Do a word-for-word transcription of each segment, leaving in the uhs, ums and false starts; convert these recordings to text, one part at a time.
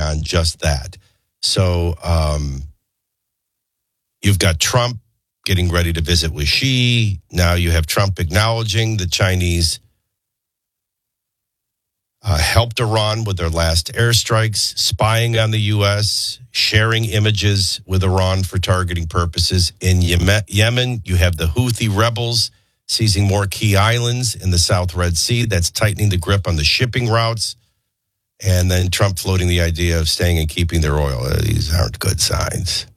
on just that. So um, you've got Trump getting ready to visit with Xi. Now you have Trump acknowledging the Chinese uh, helped Iran with their last airstrikes, spying on the U S, sharing images with Iran for targeting purposes. In Yemen, you have the Houthi rebels seizing more key islands in the South Red Sea. That's tightening the grip on the shipping routes. And then Trump floating the idea of staying and keeping their oil. Uh, these aren't good signs.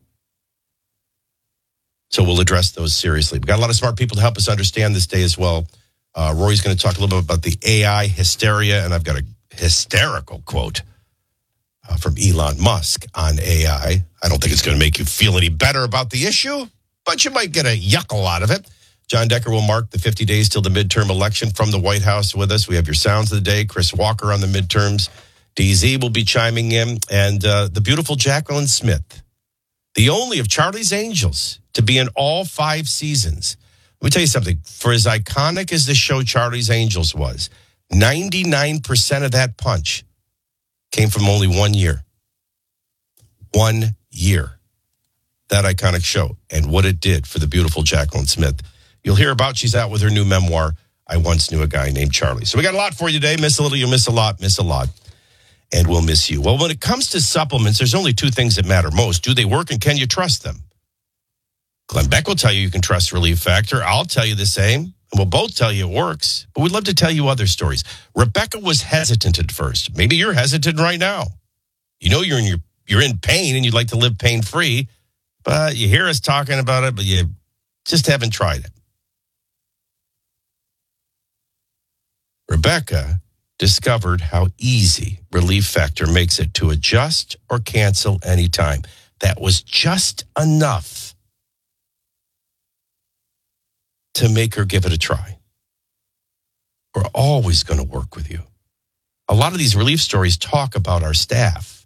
So we'll address those seriously. We've got a lot of smart people to help us understand this day as well. Uh, Rory's going to talk a little bit about the A I hysteria, and I've got a hysterical quote uh, from Elon Musk on A I. I don't think it's going to make you feel any better about the issue, but you might get a yuckle out of it. John Decker will mark the fifty days till the midterm election from the White House with us. We have your sounds of the day. Chris Walker on the midterms. D Z will be chiming in. And uh, the beautiful Jacqueline Smith, the only of Charlie's Angels to be in all five seasons. Let me tell you something. For as iconic as the show Charlie's Angels was, ninety-nine percent of that punch came from only one year. One year. That iconic show and what it did for the beautiful Jacqueline Smith. You'll hear about, she's out with her new memoir, I Once Knew a Guy Named Charlie. So we got a lot for you today. Miss a little, you'll miss a lot, miss a lot. And we'll miss you. Well, when it comes to supplements, there's only two things that matter most. Do they work and can you trust them? Glenn Beck will tell you you can trust Relief Factor. I'll tell you the same. And we'll both tell you it works. But we'd love to tell you other stories. Rebecca was hesitant at first. Maybe you're hesitant right now. You know you're in your you're in pain and you'd like to live pain-free. But you hear us talking about it, but you just haven't tried it. Rebecca discovered how easy Relief Factor makes it to adjust or cancel anytime. That was just enough to make her give it a try. We're always going to work with you. A lot of these relief stories talk about our staff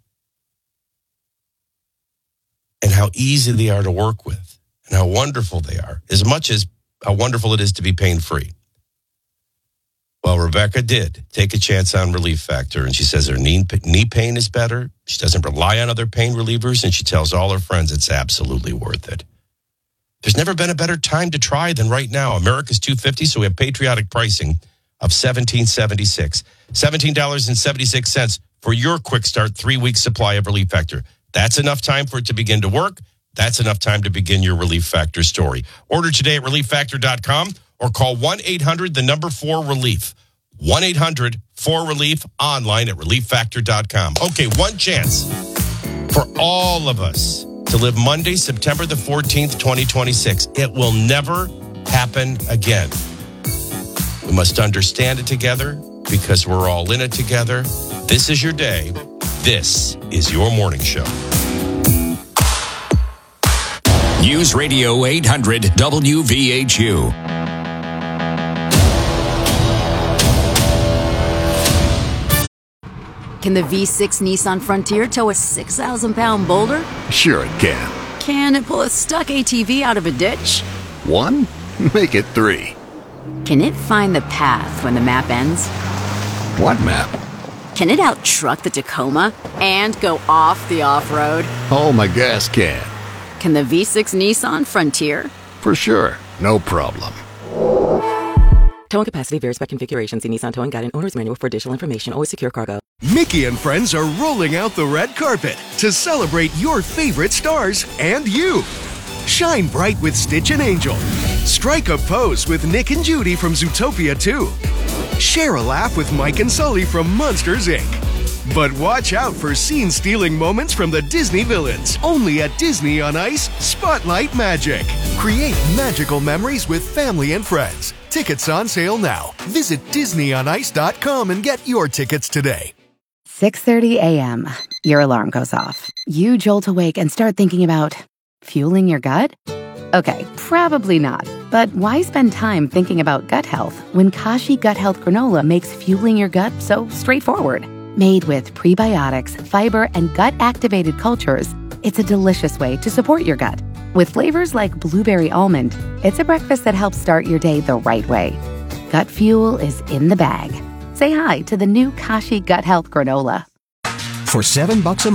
and how easy they are to work with and how wonderful they are, as much as how wonderful it is to be pain-free. Well, Rebecca did take a chance on Relief Factor, and she says her knee, knee pain is better. She doesn't rely on other pain relievers, and she tells all her friends it's absolutely worth it. There's never been a better time to try than right now. America's two hundred fifty dollars, so we have patriotic pricing of seventeen seventy-six. seventeen dollars and seventy-six cents for your quick start three-week supply of Relief Factor. That's enough time for it to begin to work. That's enough time to begin your Relief Factor story. Order today at relief factor dot com or call one eight hundred, the number four relief. one eight hundred four relief, online at relief factor dot com. Okay, one chance for all of us to live Monday, September the fourteenth, twenty twenty-six. It will never happen again. We must understand it together because we're all in it together. This is your day. This is your morning show. News Radio eight hundred W V H U. Can the V six Nissan Frontier tow a six thousand pound boulder? Sure it can. Can it pull a stuck A T V out of a ditch? One? Make it three. Can it find the path when the map ends? What map? Can it out-truck the Tacoma and go off the off-road? Oh, my gas can. Can the V six Nissan Frontier? For sure. No problem. Towing capacity varies by configuration. See Nissan Towing Guide and Owner's Manual for additional information. Always secure cargo. Mickey and friends are rolling out the red carpet to celebrate your favorite stars and you. Shine bright with Stitch and Angel. Strike a pose with Nick and Judy from Zootopia two. Share a laugh with Mike and Sully from Monsters, Incorporated. But watch out for scene-stealing moments from the Disney villains. Only at Disney on Ice, Spotlight Magic. Create magical memories with family and friends. Tickets on sale now. Visit disney on ice dot com and get your tickets today. six thirty a.m. Your alarm goes off. You jolt awake and start thinking about fueling your gut? Okay, probably not. But why spend time thinking about gut health when Kashi Gut Health Granola makes fueling your gut so straightforward? Made with prebiotics, fiber, and gut-activated cultures, it's a delicious way to support your gut. With flavors like blueberry almond, it's a breakfast that helps start your day the right way. Gut fuel is in the bag. Say hi to the new Kashi Gut Health Granola. For seven bucks a month.